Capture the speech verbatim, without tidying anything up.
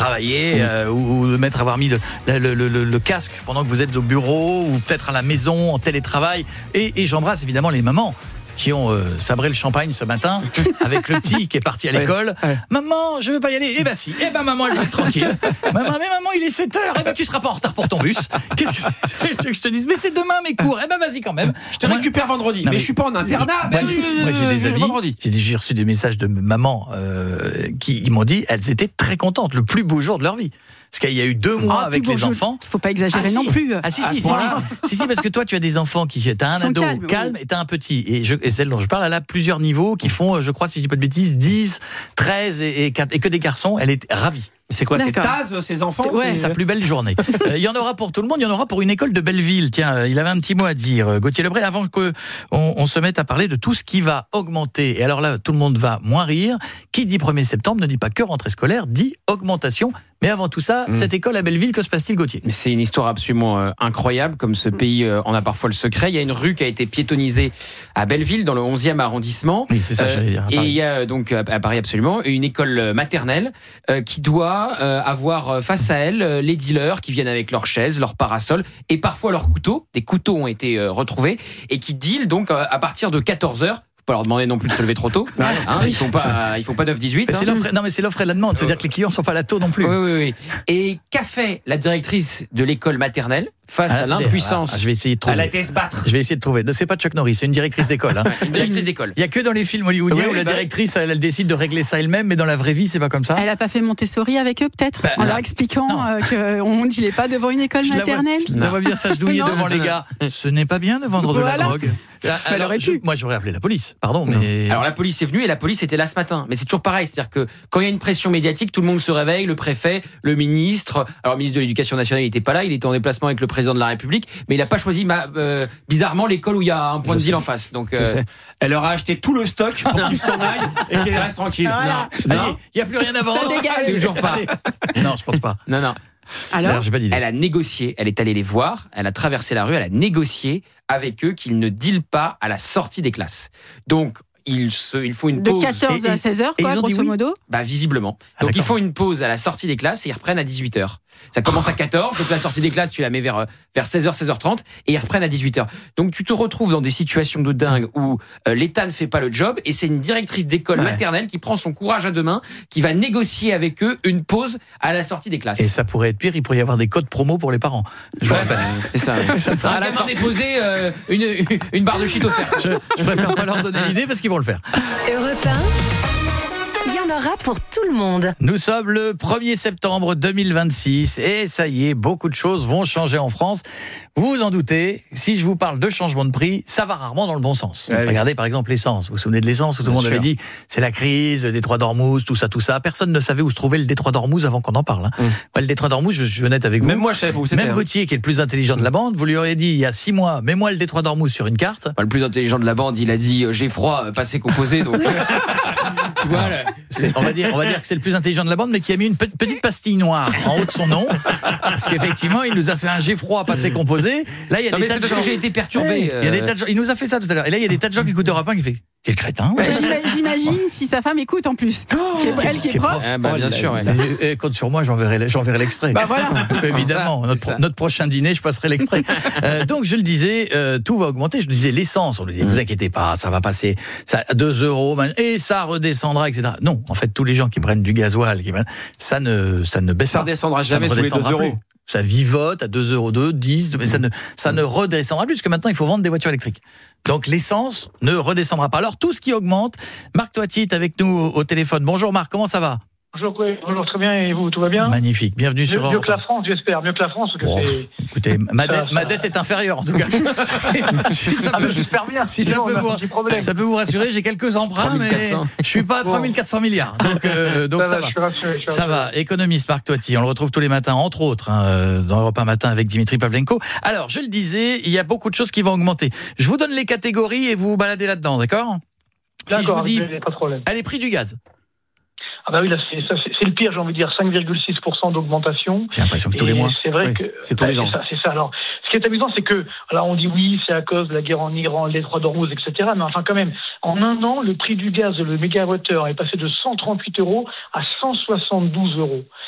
travailler euh, ou, ou de mettre avoir mis le, le, le, le, le casque pendant que vous êtes au bureau ou peut-être à la maison en télétravail. Et, et j'embrasse évidemment les mamans qui ont euh, sabré le champagne ce matin avec le petit qui est parti à l'école. Ouais, ouais. Maman, je veux pas y aller. Eh ben si. Eh ben maman, elle va être tranquille. Maman, mais maman, il est sept heures. Eh ben tu seras pas en retard pour ton bus. Qu'est-ce que, que je te dise? Mais c'est demain mes cours. Eh ben vas-y quand même. Je te moi, récupère vendredi. Non, mais, mais je suis pas en internat. Moi, j'ai, moi, j'ai des amis. Vendredi. J'ai, j'ai reçu des messages de mamans euh, qui, qui m'ont dit elles étaient très contentes. Le plus beau jour de leur vie. Parce qu'il y a eu deux mois ah, avec les enfants. Faut pas exagérer ah, non si. plus. Ah si si si, si si si parce que toi tu as des enfants qui t'as un ado calme, calme oui. et t'as un petit et, je, et celle dont je parle elle a plusieurs niveaux qui font je crois si je dis pas de bêtises dix, treize et, et, et que des garçons. Elle est ravie. C'est quoi, D'accord. c'est Taz, ses enfants? C'est, ouais. c'est sa plus belle journée. Il euh, y en aura pour tout le monde, il y en aura pour une école de Belleville. Tiens, il avait un petit mot à dire, Gauthier Lebray, avant qu'on on se mette à parler de tout ce qui va augmenter. Et alors là, tout le monde va moins rire. Qui dit premier septembre ne dit pas que rentrée scolaire, dit augmentation. Mais avant tout ça, mmh. cette école à Belleville, que se passe-t-il, Gauthier? C'est une histoire absolument euh, incroyable, comme ce pays euh, en a parfois le secret. Il y a une rue qui a été piétonnisée à Belleville, dans le onzième arrondissement. Oui, c'est ça, euh, j'allais dire. Et il y a donc, à Paris absolument, une école maternelle euh, qui doit euh, avoir face à elle euh, les dealers qui viennent avec leurs chaises, leurs parasols et parfois leurs couteaux. Des couteaux ont été euh, retrouvés et qui dealent donc euh, à partir de quatorze heures. Pas leur demander non plus de se lever trop tôt. Hein, ils font pas, ils font pas neuf dix-huit. C'est hein. l'offre, non mais c'est l'offre et la demande. C'est-à-dire que les clients sont pas là tôt non plus. Oui, oui, oui. Et qu'a fait la directrice de l'école maternelle face ah, à l'impuissance? Ah, je vais essayer de trouver. Elle a été se battre. Je vais essayer de trouver. Non, c'est pas Chuck Norris, c'est une directrice d'école. Hein. Une directrice d'école. Il y a que dans les films hollywoodiens oui, où la bah directrice elle, elle décide de régler ça elle-même, mais dans la vraie vie c'est pas comme ça. Elle a pas fait Montessori avec eux peut-être bah, en là. leur expliquant euh, qu'on ne dealait pas devant une école je maternelle. Je la vois bien s'agenouiller devant les gars. Ce n'est pas bien de vendre de voilà. la drogue. Alors, je, moi j'aurais appelé la police, pardon, mais... Alors la police est venue et la police était là ce matin. Mais c'est toujours pareil, c'est-à-dire que quand il y a une pression médiatique, tout le monde se réveille, le préfet, le ministre. Alors le ministre de l'Éducation nationale il n'était pas là, il était en déplacement avec le président de la République, mais il n'a pas choisi ma, euh, bizarrement l'école où il y a un point je de deal en face. Donc, euh... Elle leur a acheté tout le stock pour qu'ils s'en aillent et qu'ils restent tranquilles. Voilà. Non, non. Il n'y a plus rien à vendre. Ça dégage. Toujours pas. Non, je pense pas. Non, non. Alors, Alors j'ai pas d'idée. Elle a négocié, elle est allée les voir, elle a traversé la rue, elle a négocié avec eux qu'ils ne dealent pas à la sortie des classes. Donc il, se, il faut une de pause. De quatorze à seize heures, quoi, grosso oui. modo. Bah, visiblement. Ah, donc, d'accord. ils font une pause à la sortie des classes et ils reprennent à dix-huit heures. Ça commence à quatorze, donc la sortie des classes, tu la mets vers, vers seize heures, seize heures trente et ils reprennent à dix-huit heures. Donc, tu te retrouves dans des situations de dingue où euh, l'État ne fait pas le job et c'est une directrice d'école ouais. maternelle qui prend son courage à deux mains, qui va négocier avec eux une pause à la sortie des classes. Et ça pourrait être pire, il pourrait y avoir des codes promo pour les parents. Je ouais, bah, c'est ça. Ouais. ça à la sortie déposer euh, une, une, une barre de shit offerte. Je, je préfère pas leur donner l'idée parce qu'ils vont le faire. Europe un, il y en aura pour tout le monde. Nous sommes le premier septembre deux mille vingt-six et ça y est, beaucoup de choses vont changer en France. Vous vous en doutez, si je vous parle de changement de prix, ça va rarement dans le bon sens. Ouais, Regardez par exemple l'essence. Vous vous souvenez de l'essence où tout le monde sûr. avait dit c'est la crise, le détroit d'Ormuz, tout ça, tout ça. Personne ne savait où se trouvait le détroit d'Ormuz avant qu'on en parle. Hein. Mmh. Ouais, le détroit d'Ormuz, je suis honnête avec vous. Même moi, je savais où c'était. Même Gauthier, qui est le plus intelligent de la bande, vous lui auriez dit il y a six mois, mets-moi le détroit d'Ormuz sur une carte. Le plus intelligent de la bande, il a dit j'ai froid, passé composé, donc. Tu vois, là. C'est, on va dire, on va dire que c'est le plus intelligent de la bande, mais qui a mis une pe- petite pastille noire en haut de son nom, parce qu'effectivement, il nous a fait un jet froid passé composé. Là, il y a non, des mais tas c'est de parce gens. que j'ai été perturbé. Ouais, euh... Il y a des tas de gens. Il nous a fait ça tout à l'heure. Et là, il y a des tas de gens qui écoutent Europe un qui fait. Quel crétin. Ouais. J'imagine si sa femme écoute en plus. Oh, qui est, elle qui est prof. Ah bah, bien oh, sûr. Ouais. Et, et compte sur moi, j'enverrai, j'enverrai l'extrait. Bah voilà. Évidemment, ça, notre, pro, notre prochain dîner, je passerai l'extrait. euh, donc je le disais, euh, tout va augmenter. Je le disais, l'essence. On lui dit, mmh. vous inquiétez pas, ça va passer ça, à deux euros et ça redescendra, et cetera. Non, en fait, tous les gens qui prennent du gasoil, qui prennent, ça ne, ça ne baisse ça pas. Ça redescendra jamais sous les deux euros. Ça vivote à deux euros deux, dix, mais ça ne, ça ne redescendra plus, parce que maintenant, il faut vendre des voitures électriques. Donc, l'essence ne redescendra pas. Alors, tout ce qui augmente, Marc Toiti est avec nous au, au téléphone. Bonjour Marc, comment ça va ? Bonjour, bonjour, très bien, et vous, tout va bien ? Magnifique, bienvenue mieux, sur Europe. Mieux que la France, j'espère, mieux que la France. Parce que bon, c'est... Écoutez, ma, ça, dette, ça... ma dette est inférieure, en tout cas. si ça peut, ah, j'espère bien. Si ça, peut vous, ça peut vous rassurer, j'ai quelques emprunts, mais je suis pas à trois mille quatre cents milliards. Donc, euh, donc ça, ça va. va. Je suis rassuré, je suis ça rassuré. va. Économiste Marc Toiti, on le retrouve tous les matins, entre autres, hein, dans Europe un matin avec Dimitri Pavlenko. Alors, je le disais, il y a beaucoup de choses qui vont augmenter. Je vous donne les catégories et vous vous baladez là-dedans, d'accord ? D'accord, si je vous dis, pas de problème. Allez, prix du gaz. Ah bah oui, là, c'est, ça, c'est, c'est le pire, j'ai envie de dire, cinq virgule six pour cent d'augmentation. J'ai l'impression que tous les mois. C'est vrai oui, que... C'est tous bah, les ans. C'est ça, c'est ça. Alors, ce qui est amusant, c'est que, alors on dit oui, c'est à cause de la guerre en Iran, le détroit d'Ormuz, et cetera. Mais enfin, quand même, en un an, le prix du gaz, le mégawattheure, est passé de cent trente-huit euros à cent soixante-douze euros.